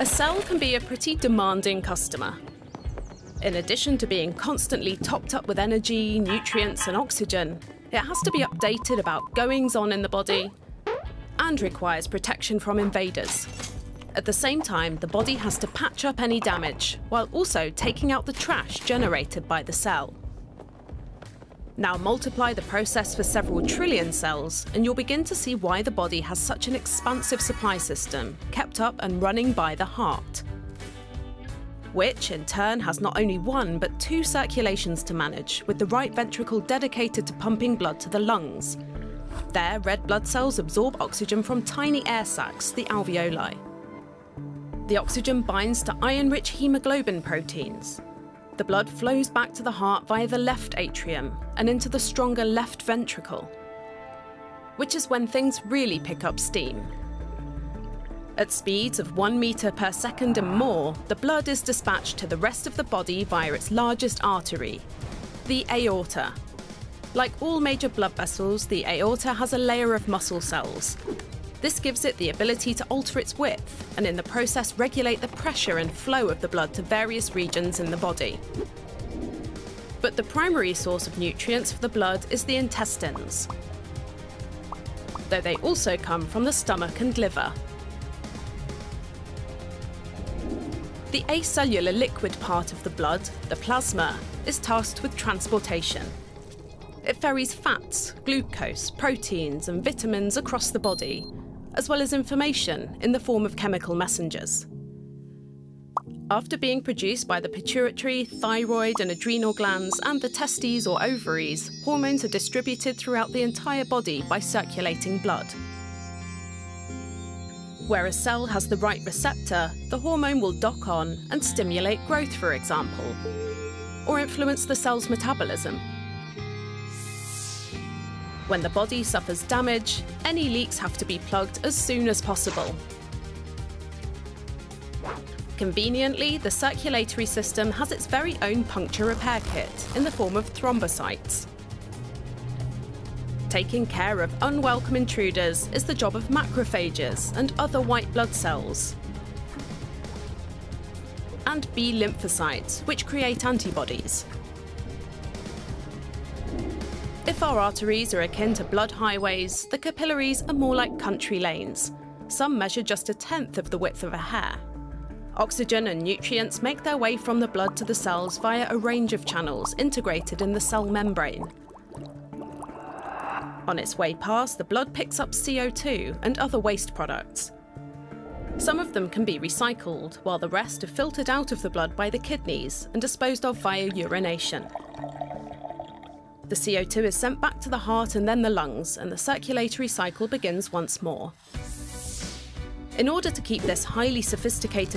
A cell can be a pretty demanding customer. In addition to being constantly topped up with energy, nutrients and oxygen, it has to be updated about goings-on in the body and requires protection from invaders. At the same time, the body has to patch up any damage, while also taking out the trash generated by the cell. Now multiply the process for several trillion cells, and you'll begin to see why the body has such an expansive supply system, kept up and running by the heart, which in turn has not only one but two circulations to manage, with the right ventricle dedicated to pumping blood to the lungs. There, red blood cells absorb oxygen from tiny air sacs, the alveoli. The oxygen binds to iron-rich hemoglobin proteins. The blood flows back to the heart via the left atrium and into the stronger left ventricle, which is when things really pick up steam. At speeds of 1 meter per second and more, the blood is dispatched to the rest of the body via its largest artery, the aorta. Like all major blood vessels, the aorta has a layer of muscle cells. This gives it the ability to alter its width and in the process regulate the pressure and flow of the blood to various regions in the body. But the primary source of nutrients for the blood is the intestines, though they also come from the stomach and liver. The acellular liquid part of the blood, the plasma, is tasked with transportation. It ferries fats, glucose, proteins and vitamins across the body, as well as information in the form of chemical messengers. After being produced by the pituitary, thyroid and adrenal glands and the testes or ovaries, hormones are distributed throughout the entire body by circulating blood. Where a cell has the right receptor, the hormone will dock on and stimulate growth, for example, or influence the cell's metabolism. When the body suffers damage, any leaks have to be plugged as soon as possible. Conveniently, the circulatory system has its very own puncture repair kit in the form of thrombocytes. Taking care of unwelcome intruders is the job of macrophages and other white blood cells, and B lymphocytes, which create antibodies. If our arteries are akin to blood highways, the capillaries are more like country lanes. Some measure just 1/10 of the width of a hair. Oxygen and nutrients make their way from the blood to the cells via a range of channels integrated in the cell membrane. On its way past, the blood picks up CO2 and other waste products. Some of them can be recycled, while the rest are filtered out of the blood by the kidneys and disposed of via urination. The CO2 is sent back to the heart and then the lungs, and the circulatory cycle begins once more. In order to keep this highly sophisticated